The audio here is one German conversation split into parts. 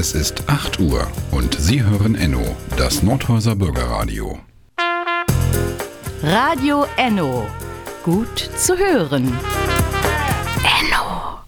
Es ist 8 Uhr und Sie hören Enno, das Nordhäuser Bürgerradio. Radio Enno. Gut zu hören. Enno.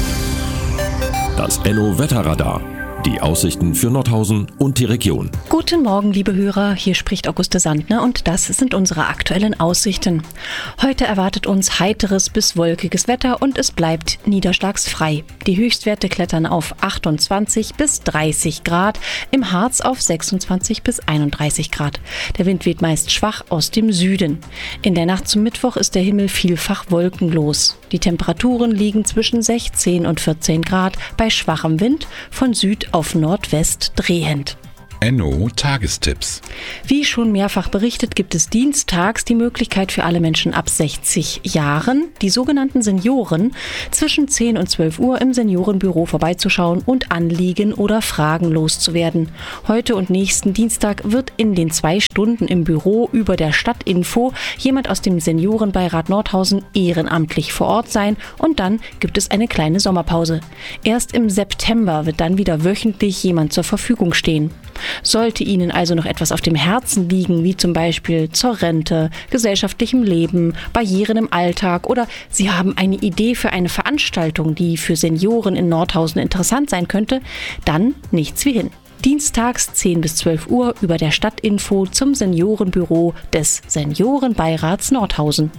Das Enno-Wetterradar. Die Aussichten für Nordhausen und die Region. Guten Morgen, liebe Hörer. Hier spricht Auguste Sandner und das sind unsere aktuellen Aussichten. Heute erwartet uns heiteres bis wolkiges Wetter und es bleibt niederschlagsfrei. Die Höchstwerte klettern auf 28 bis 30 Grad, im Harz auf 26 bis 31 Grad. Der Wind weht meist schwach aus dem Süden. In der Nacht zum Mittwoch ist der Himmel vielfach wolkenlos. Die Temperaturen liegen zwischen 16 und 14 Grad bei schwachem Wind von Süd auf Nordwest drehend. Enno Tagestipps. Wie schon mehrfach berichtet, gibt es dienstags die Möglichkeit für alle Menschen ab 60 Jahren, die sogenannten Senioren, zwischen 10 und 12 Uhr im Seniorenbüro vorbeizuschauen und Anliegen oder Fragen loszuwerden. Heute und nächsten Dienstag wird in den 2 Stunden im Büro über der Stadtinfo jemand aus dem Seniorenbeirat Nordhausen ehrenamtlich vor Ort sein und dann gibt es eine kleine Sommerpause. Erst im September wird dann wieder wöchentlich jemand zur Verfügung stehen. Sollte Ihnen also noch etwas auf dem Herzen liegen, wie zum Beispiel zur Rente, gesellschaftlichem Leben, Barrieren im Alltag oder Sie haben eine Idee für eine Veranstaltung, die für Senioren in Nordhausen interessant sein könnte, dann nichts wie hin. Dienstags 10 bis 12 Uhr über der Stadtinfo zum Seniorenbüro des Seniorenbeirats Nordhausen.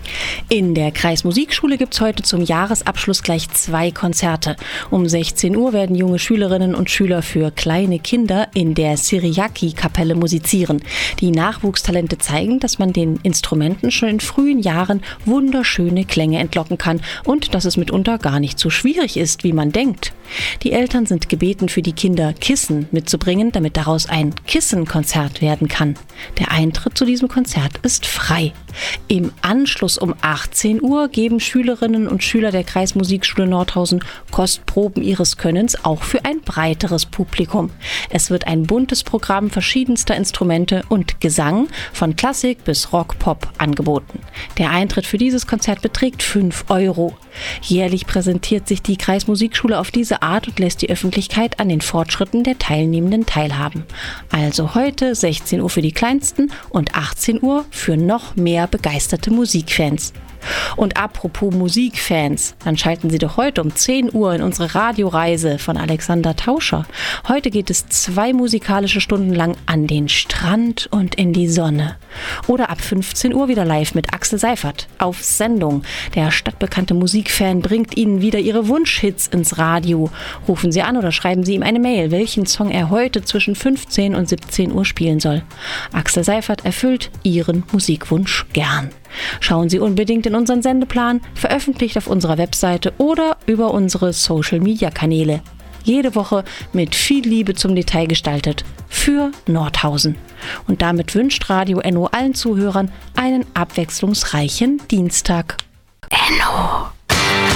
In der Kreismusikschule gibt es heute zum Jahresabschluss gleich 2 Konzerte. Um 16 Uhr werden junge Schülerinnen und Schüler für kleine Kinder in der Cyriaki-Kapelle musizieren. Die Nachwuchstalente zeigen, dass man den Instrumenten schon in frühen Jahren wunderschöne Klänge entlocken kann und dass es mitunter gar nicht so schwierig ist, wie man denkt. Die Eltern sind gebeten, für die Kinder Kissen mitzubringen, damit daraus ein Kissenkonzert werden kann. Der Eintritt zu diesem Konzert ist frei. Im Anschluss um 18 Uhr geben Schülerinnen und Schüler der Kreismusikschule Nordhausen Kostproben ihres Könnens auch für ein breiteres Publikum. Es wird ein buntes Programm verschiedenster Instrumente und Gesang von Klassik bis Rock, Pop angeboten. Der Eintritt für dieses Konzert beträgt 5 Euro. Jährlich präsentiert sich die Kreismusikschule auf diese Art und lässt die Öffentlichkeit an den Fortschritten der Teilnehmenden teilhaben. Also heute 16 Uhr für die Kleinsten und 18 Uhr für noch mehr begeisterte Musikfans. Und apropos Musikfans, dann schalten Sie doch heute um 10 Uhr in unsere Radioreise von Alexander Tauscher. Heute geht es 2 musikalische Stunden lang an den Strand und in die Sonne. Oder ab 15 Uhr wieder live mit Axel Seifert auf Sendung. Der stadtbekannte Musikfan bringt Ihnen wieder Ihre Wunschhits ins Radio. Rufen Sie an oder schreiben Sie ihm eine Mail, welchen Song er heute zwischen 15 und 17 Uhr spielen soll. Axel Seifert erfüllt Ihren Musikwunsch gern. Schauen Sie unbedingt in unseren Sendeplan, veröffentlicht auf unserer Webseite oder über unsere Social-Media-Kanäle. Jede Woche mit viel Liebe zum Detail gestaltet für Nordhausen. Und damit wünscht Radio Enno allen Zuhörern einen abwechslungsreichen Dienstag. Enno.